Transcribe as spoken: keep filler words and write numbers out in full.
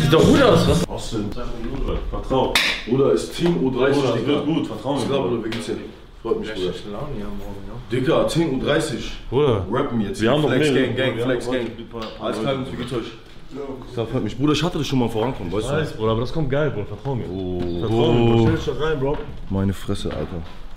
Sieht doch gut aus, was? Austin, vertrau. Bruder, ist Team U dreißig, Bruder, Digga. wird gut, vertrau mir. Ich glaube, Bruder, wie geht's dir? Freut mich, Bruder. Laune hier morgen, ja. Digga, Team U dreißig. Bruder, Rappen jetzt. wir haben noch Flex mehrere. Gang, Gang, Wir Flex haben Gang. noch ein paar- Alles klar, wie geht's euch? Das freut mich. Bruder, ich hatte das schon mal vorankommen, weißt du? Weiß, Bruder, aber das kommt geil, Bruder, vertrau mir. Oh, Vertrau mir, Bruder. Stell dich doch rein, Bro. meine Fresse, Alter.